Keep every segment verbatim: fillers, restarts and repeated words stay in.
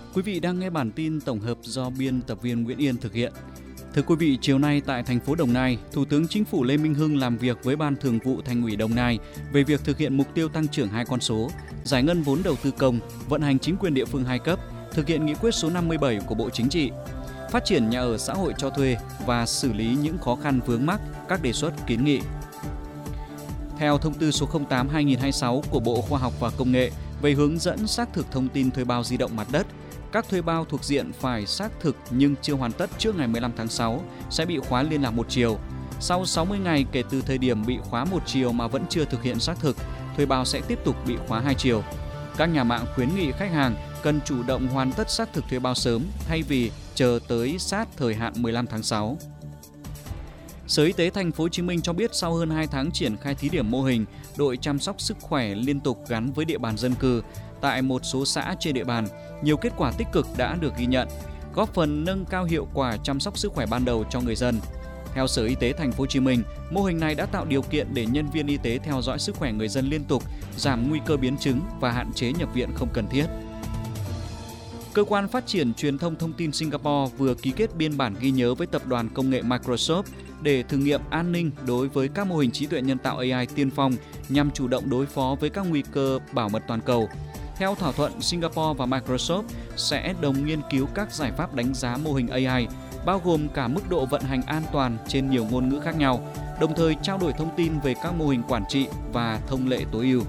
Quý vị đang nghe bản tin tổng hợp do biên tập viên Nguyễn Yên thực hiện. Thưa quý vị, chiều nay tại thành phố Đồng Nai, Thủ tướng Chính phủ Lê Minh Hưng làm việc với Ban Thường vụ Thành ủy Đồng Nai về việc thực hiện mục tiêu tăng trưởng hai con số, giải ngân vốn đầu tư công, vận hành chính quyền địa phương hai cấp, thực hiện nghị quyết số năm mươi bảy của Bộ Chính trị, phát triển nhà ở xã hội cho thuê và xử lý những khó khăn vướng mắc, các đề xuất kiến nghị. Theo thông tư số không tám hai nghìn không trăm hai mươi sáu của Bộ Khoa học và Công nghệ về hướng dẫn xác thực thông tin thuê bao di động mặt đất, các thuê bao thuộc diện phải xác thực nhưng chưa hoàn tất trước ngày mười lăm tháng sáu sẽ bị khóa liên lạc một chiều. Sau sáu mươi ngày kể từ thời điểm bị khóa một chiều mà vẫn chưa thực hiện xác thực, thuê bao sẽ tiếp tục bị khóa hai chiều. Các nhà mạng khuyến nghị khách hàng cần chủ động hoàn tất xác thực thuê bao sớm thay vì chờ tới sát thời hạn mười lăm tháng sáu. Sở Y tế Thành phố Hồ Chí Minh cho biết sau hơn hai tháng triển khai thí điểm mô hình đội chăm sóc sức khỏe liên tục gắn với địa bàn dân cư tại một số xã trên địa bàn, nhiều kết quả tích cực đã được ghi nhận, góp phần nâng cao hiệu quả chăm sóc sức khỏe ban đầu cho người dân. Theo Sở Y tế Thành phố Hồ Chí Minh, mô hình này đã tạo điều kiện để nhân viên y tế theo dõi sức khỏe người dân liên tục, giảm nguy cơ biến chứng và hạn chế nhập viện không cần thiết. Cơ quan Phát triển Truyền thông Thông tin Singapore vừa ký kết biên bản ghi nhớ với tập đoàn công nghệ Microsoft để thử nghiệm an ninh đối với các mô hình trí tuệ nhân tạo A I tiên phong nhằm chủ động đối phó với các nguy cơ bảo mật toàn cầu. Theo thỏa thuận, Singapore và Microsoft sẽ đồng nghiên cứu các giải pháp đánh giá mô hình A I, bao gồm cả mức độ vận hành an toàn trên nhiều ngôn ngữ khác nhau, đồng thời trao đổi thông tin về các mô hình quản trị và thông lệ tối ưu.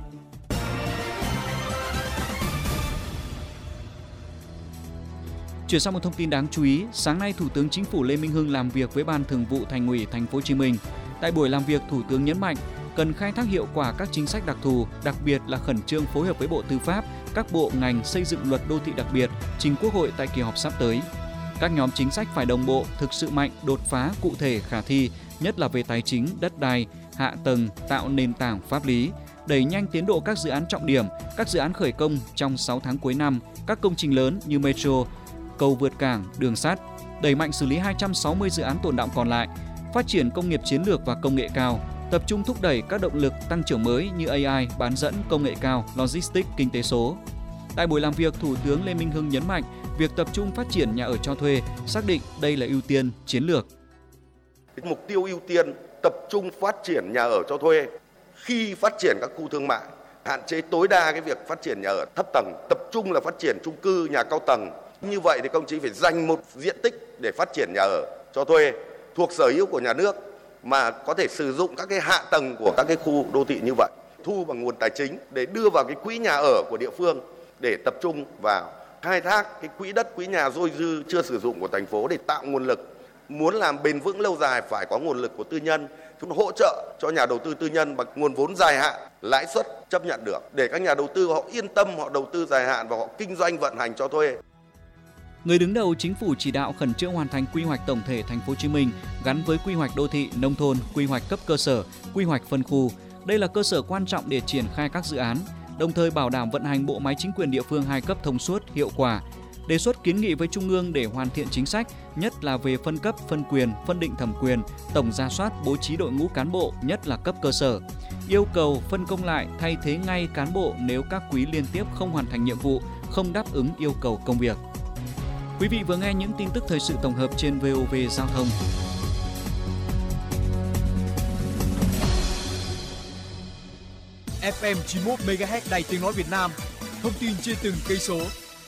Chuyển sang một thông tin đáng chú ý, sáng nay Thủ tướng Chính phủ Lê Minh Hưng làm việc với Ban Thường vụ Thành ủy Thành phố Hồ Chí Minh. Tại buổi làm việc, Thủ tướng nhấn mạnh cần khai thác hiệu quả các chính sách đặc thù, đặc biệt là khẩn trương phối hợp với Bộ Tư pháp, các bộ ngành xây dựng luật đô thị đặc biệt trình Quốc hội tại kỳ họp sắp tới. Các nhóm chính sách phải đồng bộ, thực sự mạnh, đột phá, cụ thể, khả thi, nhất là về tài chính, đất đai, hạ tầng, tạo nền tảng pháp lý, đẩy nhanh tiến độ các dự án trọng điểm, các dự án khởi công trong sáu tháng cuối năm, các công trình lớn như metro, cầu vượt cảng, đường sắt, đẩy mạnh xử lý hai trăm sáu mươi dự án tồn đọng còn lại, phát triển công nghiệp chiến lược và công nghệ cao, tập trung thúc đẩy các động lực tăng trưởng mới như A I, bán dẫn, công nghệ cao, logistics, kinh tế số. Tại buổi làm việc, Thủ tướng Lê Minh Hưng nhấn mạnh việc tập trung phát triển nhà ở cho thuê, xác định đây là ưu tiên chiến lược. Mục tiêu ưu tiên tập trung phát triển nhà ở cho thuê khi phát triển các khu thương mại, hạn chế tối đa cái việc phát triển nhà ở thấp tầng, tập trung là phát triển chung cư, nhà cao tầng. Như vậy thì công chí phải dành một diện tích để phát triển nhà ở cho thuê thuộc sở hữu của nhà nước mà có thể sử dụng các cái hạ tầng của các cái khu đô thị như vậy, thu bằng nguồn tài chính để đưa vào cái quỹ nhà ở của địa phương để tập trung vào khai thác cái quỹ đất, quỹ nhà dôi dư chưa sử dụng của thành phố để tạo nguồn lực. Muốn làm bền vững lâu dài phải có nguồn lực của tư nhân, chúng hỗ trợ cho nhà đầu tư tư nhân bằng nguồn vốn dài hạn, lãi suất chấp nhận được để các nhà đầu tư họ yên tâm, họ đầu tư dài hạn và họ kinh doanh vận hành cho thuê. Người đứng đầu Chính phủ chỉ đạo khẩn trương hoàn thành quy hoạch tổng thể Thành phố Hồ Chí Minh gắn với quy hoạch đô thị, nông thôn, quy hoạch cấp cơ sở, quy hoạch phân khu. Đây là cơ sở quan trọng để triển khai các dự án, đồng thời bảo đảm vận hành bộ máy chính quyền địa phương hai cấp thông suốt, hiệu quả. Đề xuất kiến nghị với Trung ương để hoàn thiện chính sách, nhất là về phân cấp, phân quyền, phân định thẩm quyền, tổng rà soát bố trí đội ngũ cán bộ, nhất là cấp cơ sở. Yêu cầu phân công lại, thay thế ngay cán bộ nếu các quý liên tiếp không hoàn thành nhiệm vụ, không đáp ứng yêu cầu công việc. Quý vị vừa nghe những tin tức thời sự tổng hợp trên vê o vê Giao thông. ép em chín mươi mốt mê ga héc Đài Tiếng nói Việt Nam. Thông tin trên từng cây số.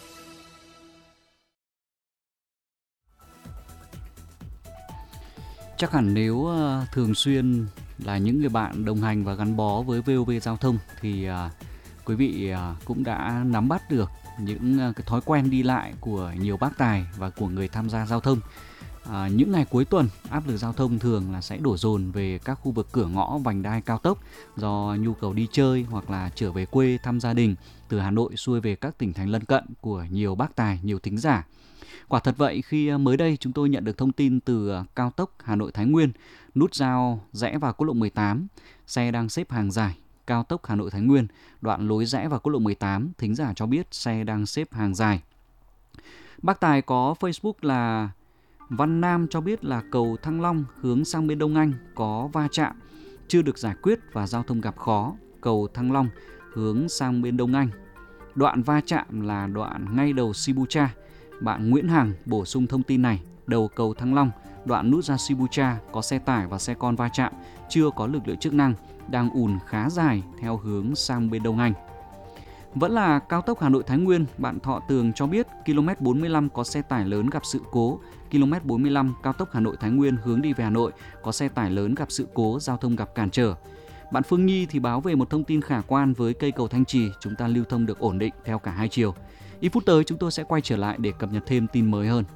Chắc hẳn nếu thường xuyên là những người bạn đồng hành và gắn bó với vê o vê Giao thông thì quý vị cũng đã nắm bắt được những cái thói quen đi lại của nhiều bác tài và của người tham gia giao thông. À, những ngày cuối tuần, áp lực giao thông thường là sẽ đổ dồn về các khu vực cửa ngõ vành đai cao tốc do nhu cầu đi chơi hoặc là trở về quê thăm gia đình từ Hà Nội xuôi về các tỉnh thành lân cận của nhiều bác tài, nhiều thính giả. Quả thật vậy, khi mới đây chúng tôi nhận được thông tin từ cao tốc Hà Nội Thái Nguyên, nút giao rẽ vào quốc lộ mười tám, xe đang xếp hàng dài. Cao tốc Hà Nội Thái Nguyên, đoạn lối rẽ vào quốc lộ mười tám, thính giả cho biết xe đang xếp hàng dài. Bác tài có Facebook là Văn Nam cho biết là cầu Thăng Long hướng sang bên Đông Anh có va chạm, chưa được giải quyết và giao thông gặp khó. Cầu Thăng Long hướng sang bên Đông Anh Đoạn va chạm là đoạn ngay đầu Sibucha. Bạn Nguyễn Hằng bổ sung thông tin này. Đầu cầu Thăng Long, đoạn nút ra Sibucha có xe tải và xe con va chạm, chưa có lực lượng chức năng, đang ùn khá dài theo hướng sang bên Đông Anh. Vẫn là cao tốc Hà Nội Thái Nguyên, bạn Thọ Tường cho biết ki lô mét bốn mươi lăm có xe tải lớn gặp sự cố. ki lô mét bốn mươi lăm cao tốc Hà Nội Thái Nguyên hướng đi về Hà Nội có xe tải lớn gặp sự cố, giao thông gặp cản trở. Bạn Phương Nhi thì báo về một thông tin khả quan với cây cầu Thanh Trì, chúng ta lưu thông được ổn định theo cả hai chiều. Ít phút tới chúng tôi sẽ quay trở lại để cập nhật thêm tin mới hơn.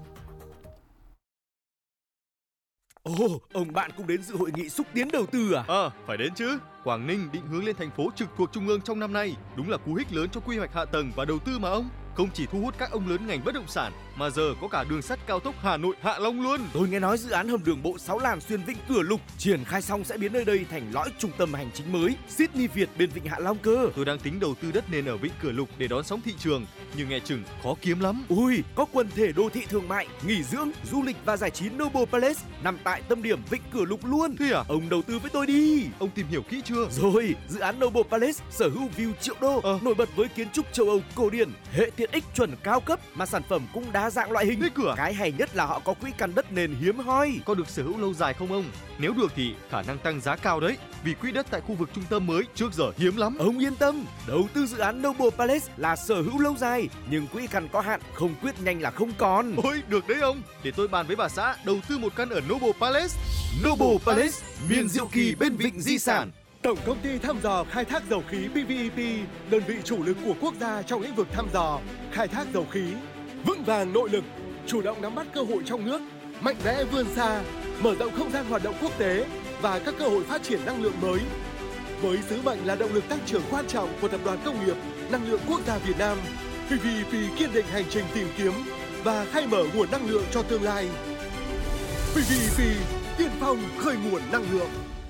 Ồ, ông bạn cũng đến dự hội nghị xúc tiến đầu tư à? Ờ, à, phải đến chứ. Quảng Ninh định hướng lên thành phố trực thuộc trung ương trong năm nay, đúng là cú hích lớn cho quy hoạch hạ tầng và đầu tư mà ông. Không chỉ thu hút các ông lớn ngành bất động sản, mà giờ có cả đường sắt cao tốc Hà Nội Hạ Long luôn. Tôi nghe nói dự án hầm đường bộ sáu làn xuyên Vịnh Cửa Lục triển khai xong sẽ biến nơi đây thành lõi trung tâm hành chính mới Sydney Việt bên Vịnh Hạ Long cơ. Tôi đang tính đầu tư đất nền ở Vịnh Cửa Lục để đón sóng thị trường, nhưng nghe chừng khó kiếm lắm. Ui, có quần thể đô thị thương mại, nghỉ dưỡng, du lịch và giải trí Noble Palace nằm tại tâm điểm Vịnh Cửa Lục luôn. Thế à? Ông đầu tư với tôi đi. Ông tìm hiểu kỹ chưa? Rồi, dự án Noble Palace sở hữu view triệu đô, ờ. nổi bật với kiến trúc châu Âu cổ điển, hệ tiện ích chuẩn cao cấp mà sản phẩm cũng đa dạng loại hình. Thế cửa. Cái hay nhất là họ có quỹ căn đất nền hiếm hoi. Có được sở hữu lâu dài không ông? Nếu được thì khả năng tăng giá cao đấy, vì quỹ đất tại khu vực trung tâm mới trước giờ hiếm lắm. Ông yên tâm, đầu tư dự án Noble Palace là sở hữu lâu dài, nhưng quỹ căn có hạn, không quyết nhanh là không còn. Ôi, được đấy ông. Để tôi bàn với bà xã đầu tư một căn ở Noble Palace. Noble Palace, miền diệu kỳ bên vịnh di sản. Tổng công ty thăm dò khai thác dầu khí pê vê e pê, đơn vị chủ lực của quốc gia trong lĩnh vực thăm dò, khai thác dầu khí, vững vàng nội lực, chủ động nắm bắt cơ hội trong nước, mạnh mẽ vươn xa, mở rộng không gian hoạt động quốc tế và các cơ hội phát triển năng lượng mới. Với sứ mệnh là động lực tăng trưởng quan trọng của Tập đoàn Công nghiệp Năng lượng Quốc gia Việt Nam, pê vê e pê kiên định hành trình tìm kiếm và khai mở nguồn năng lượng cho tương lai. pê vê e pê, tiên phong khơi nguồn năng lượng.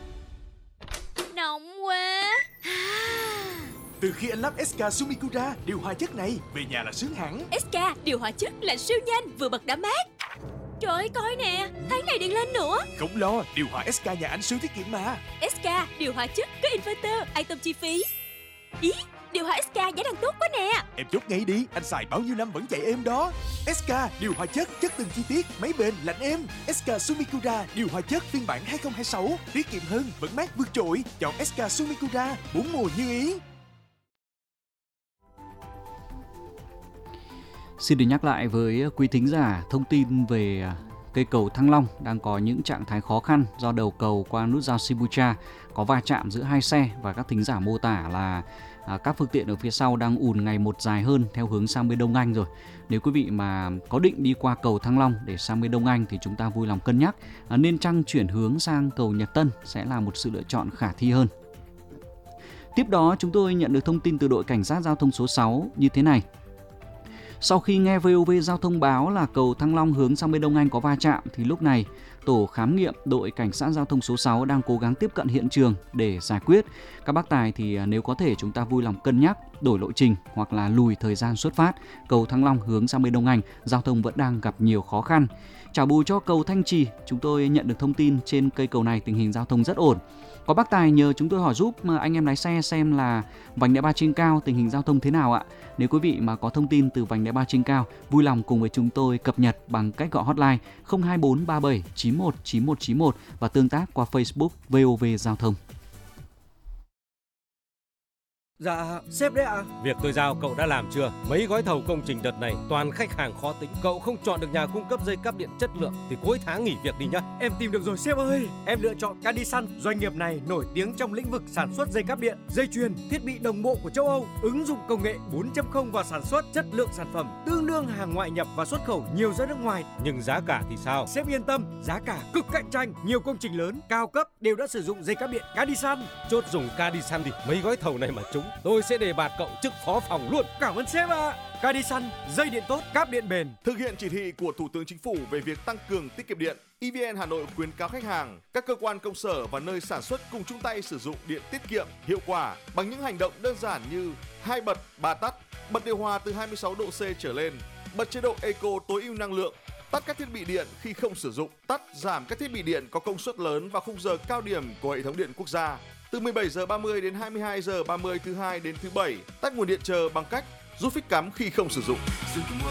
Nóng quá. Từ khi anh lắp ét ca Sumikura điều hòa chất này, về nhà là sướng hẳn. ét ca điều hòa chất là siêu nhanh, vừa bật đã mát. Trời ơi, coi nè, tháng này điện lên nữa. Không lo, điều hòa ét ca nhà anh siêu tiết kiệm mà. ét ca điều hòa chất có inverter, an tâm chi phí. Ý, điều hòa ét ca giá đang tốt quá nè. Em chốt ngay đi, anh xài bao nhiêu năm vẫn chạy êm đó. ét ca điều hòa chất, chất từng chi tiết, máy bền, lạnh êm. ét ca Sumikura điều hòa chất phiên bản hai không hai sáu, tiết kiệm hơn, vẫn mát vượt trội. Chọn ét ca Sumikura, bốn mùa như ý. Xin được nhắc lại với quý thính giả thông tin về cây cầu Thăng Long đang có những trạng thái khó khăn do đầu cầu qua nút giao Sibucha có va chạm giữa hai xe, và các thính giả mô tả là à, các phương tiện ở phía sau đang ùn ngày một dài hơn theo hướng sang bên Đông Anh rồi. Nếu quý vị mà có định đi qua cầu Thăng Long để sang bên Đông Anh thì chúng ta vui lòng cân nhắc, à, nên chăng chuyển hướng sang cầu Nhật Tân sẽ là một sự lựa chọn khả thi hơn. Tiếp đó chúng tôi nhận được thông tin từ đội cảnh sát giao thông số sáu như thế này. Sau khi nghe vê o vê Giao thông báo là cầu Thăng Long hướng sang bên Đông Anh có va chạm thì lúc này tổ khám nghiệm đội cảnh sát giao thông số sáu đang cố gắng tiếp cận hiện trường để giải quyết. Các bác tài thì nếu có thể chúng ta vui lòng cân nhắc đổi lộ trình hoặc là lùi thời gian xuất phát. Cầu Thăng Long hướng sang bên Đông Anh, giao thông vẫn đang gặp nhiều khó khăn. Trả bù cho cầu Thanh Trì, chúng tôi nhận được thông tin trên cây cầu này tình hình giao thông rất ổn. Có bác tài nhờ chúng tôi hỏi giúp mà anh em lái xe xem là vành đai ba trên cao tình hình giao thông thế nào ạ. Nếu quý vị mà có thông tin từ vành đai ba trên cao, vui lòng cùng với chúng tôi cập nhật bằng cách gọi hotline không hai bốn ba bảy chín một chín một chín một và tương tác qua Facebook vê o vê Giao thông. Dạ, sếp đấy ạ. À? Việc tôi giao cậu đã làm chưa? Mấy gói thầu công trình đợt này toàn khách hàng khó tính. Cậu không chọn được nhà cung cấp dây cáp điện chất lượng thì cuối tháng nghỉ việc đi nhá. Em tìm được rồi sếp ơi. Em lựa chọn Cadisan. Doanh nghiệp này nổi tiếng trong lĩnh vực sản xuất dây cáp điện, dây chuyền, thiết bị đồng bộ của châu Âu, ứng dụng công nghệ bốn chấm không vào sản xuất, chất lượng sản phẩm tương đương hàng ngoại nhập và xuất khẩu nhiều ra nước ngoài. Nhưng giá cả thì sao? Sếp yên tâm, giá cả cực cạnh tranh. Nhiều công trình lớn, cao cấp đều đã sử dụng dây cáp điện Cadisan. Chốt dùng Cadisan thì mấy gói thầu này mà trúng, tôi sẽ đề bạt cậu chức phó phòng luôn. Cảm ơn sếp ạ. À. Cadisan, dây điện tốt, cáp điện bền. Thực hiện chỉ thị của Thủ tướng Chính phủ về việc tăng cường tiết kiệm điện, e vê en Hà Nội khuyến cáo khách hàng, các cơ quan công sở và nơi sản xuất cùng chung tay sử dụng điện tiết kiệm, hiệu quả bằng những hành động đơn giản như hai bật, ba tắt, bật điều hòa từ hai mươi sáu độ C trở lên, bật chế độ Eco tối ưu năng lượng, tắt các thiết bị điện khi không sử dụng, tắt giảm các thiết bị điện có công suất lớn vào khung giờ cao điểm của hệ thống điện quốc gia. Từ mười bảy giờ ba mươi đến hai mươi hai giờ ba mươi thứ hai đến thứ bảy, tắt nguồn điện chờ bằng cách rút phích cắm khi không sử dụng.